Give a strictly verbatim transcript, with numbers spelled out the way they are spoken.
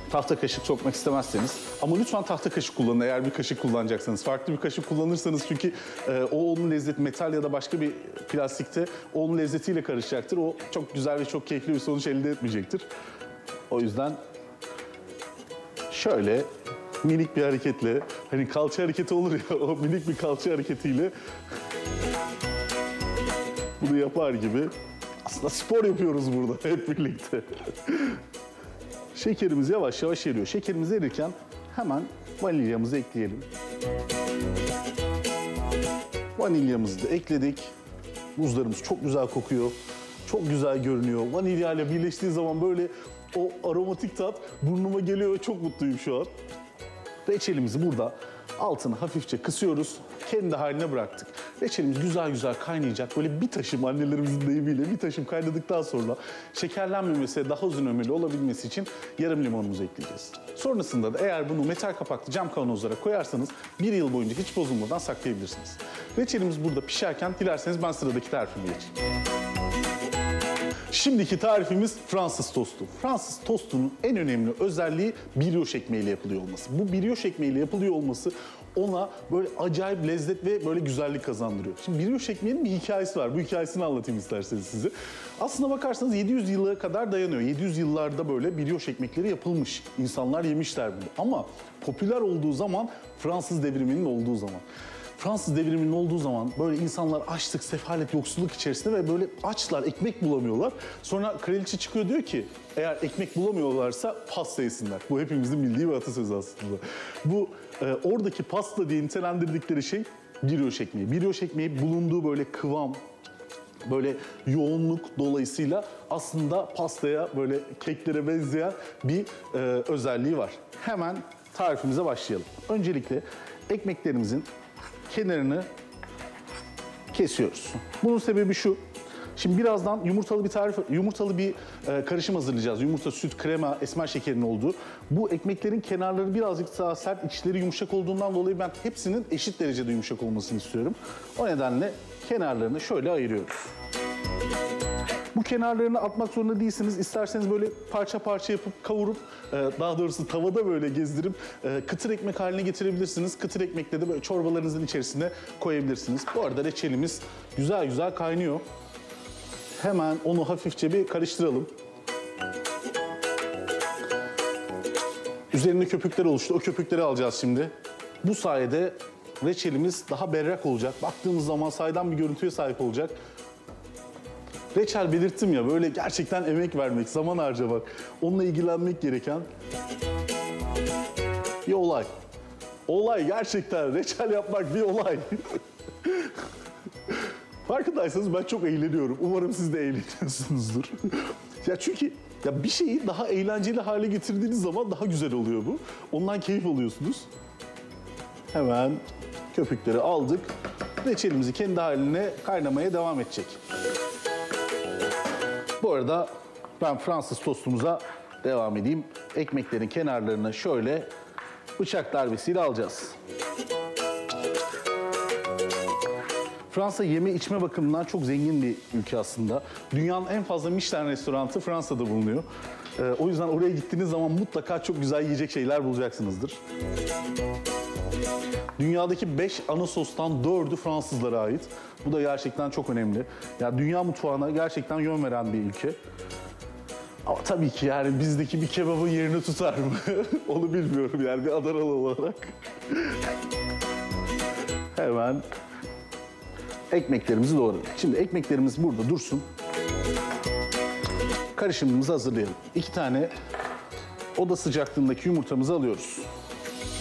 tahta kaşık sokmak istemezseniz. Ama lütfen tahta kaşık kullanın eğer bir kaşık kullanacaksanız. Farklı bir kaşık kullanırsanız çünkü e, o onun lezzeti metal ya da başka bir plastikte o onun lezzetiyle karışacaktır. O çok güzel ve çok keyifli bir sonuç elde etmeyecektir. O yüzden şöyle minik bir hareketle, hani kalça hareketi olur ya, o minik bir kalça hareketiyle bunu yapar gibi. Aslında spor yapıyoruz burada hep birlikte. Şekerimiz yavaş yavaş eriyor. Şekerimiz erirken hemen vanilyamızı ekleyelim. Vanilyamızı da ekledik. Buzlarımız çok güzel kokuyor. Çok güzel görünüyor. Vanilya ile birleştiği zaman böyle o aromatik tat burnuma geliyor ve çok mutluyum şu an. Reçelimizi burada altını hafifçe kısıyoruz. Kendi haline bıraktık. Reçelimiz güzel güzel kaynayacak. Böyle bir taşım annelerimizin deyimiyle bir taşım kaynadıktan sonra şekerlenmemesi ve daha uzun ömürlü olabilmesi için yarım limonumuzu ekleyeceğiz. Sonrasında da eğer bunu metal kapaklı cam kavanozlara koyarsanız bir yıl boyunca hiç bozulmadan saklayabilirsiniz. Reçelimiz burada pişerken dilerseniz ben sıradaki tarifime geçeyim. Şimdiki tarifimiz Fransız tostu. Fransız tostunun en önemli özelliği brioche ekmeğiyle yapılıyor olması. Bu brioche ekmeğiyle yapılıyor olması ona böyle acayip lezzet ve böyle güzellik kazandırıyor. Şimdi brioche ekmeğinin bir hikayesi var. Bu hikayesini anlatayım isterseniz size. Aslına bakarsanız yedi yüz yıla kadar dayanıyor. yedi yüz yıllarda böyle brioche ekmekleri yapılmış. İnsanlar yemişler bunu. Ama popüler olduğu zaman Fransız devriminin olduğu zaman. Fransız devriminin olduğu zaman böyle insanlar açlık, sefalet, yoksulluk içerisinde ve böyle açlar, ekmek bulamıyorlar. Sonra kraliçe çıkıyor diyor ki eğer ekmek bulamıyorlarsa pasta yesinler. Bu hepimizin bildiği bir atasözü aslında. Bu e, oradaki pasta diye nitelendirdikleri şey brioche ekmeği. Brioche ekmeği bulunduğu böyle kıvam, böyle yoğunluk dolayısıyla aslında pastaya böyle keklere benzeyen bir e, özelliği var. Hemen tarifimize başlayalım. Öncelikle ekmeklerimizin kenarını kesiyoruz. Bunun sebebi şu. Şimdi birazdan yumurtalı bir tarif, yumurtalı bir e, karışım hazırlayacağız. Yumurta, süt, krema, esmer şekerin olduğu. Bu ekmeklerin kenarları birazcık daha sert, içleri yumuşak olduğundan dolayı ben hepsinin eşit derecede yumuşak olmasını istiyorum. O nedenle kenarlarını şöyle ayırıyoruz. Bu kenarlarını atmak zorunda değilsiniz. İsterseniz böyle parça parça yapıp kavurup, daha doğrusu tavada böyle gezdirip kıtır ekmek haline getirebilirsiniz. Kıtır ekmekle de böyle çorbalarınızın içerisine koyabilirsiniz. Bu arada reçelimiz güzel güzel kaynıyor. Hemen onu hafifçe bir karıştıralım. Üzerinde köpükler oluştu. O köpükleri alacağız şimdi. Bu sayede reçelimiz daha berrak olacak. Baktığımız zaman saydam bir görüntüye sahip olacak. Reçel belirttim ya, böyle gerçekten emek vermek, zaman harcamak, onunla ilgilenmek gereken bir olay. Olay gerçekten, reçel yapmak bir olay. Farkındaysanız ben çok eğleniyorum. Umarım siz de eğleniyorsunuzdur. Ya çünkü ya bir şeyi daha eğlenceli hale getirdiğiniz zaman daha güzel oluyor bu. Ondan keyif alıyorsunuz. Hemen köpükleri aldık. Reçelimizi kendi haline kaynamaya devam edecek. Bu arada ben Fransız tostumuza devam edeyim. Ekmeklerin kenarlarını şöyle bıçak darbesiyle alacağız. Fransa yeme içme bakımından çok zengin bir ülke aslında. Dünyanın en fazla Michelin restoranı Fransa'da bulunuyor. Ee, o yüzden oraya gittiğiniz zaman mutlaka çok güzel yiyecek şeyler bulacaksınızdır. Dünyadaki beş ana sostan dördü Fransızlara ait. Bu da gerçekten çok önemli. Yani dünya mutfağına gerçekten yön veren bir ülke. Ama tabii ki yani bizdeki bir kebabın yerini tutar mı? Onu bilmiyorum yani bir Adanalı olarak. Hemen ekmeklerimizi doğradık. Şimdi ekmeklerimiz burada dursun. Karışımımızı hazırlayalım. İki tane oda sıcaklığındaki yumurtamızı alıyoruz.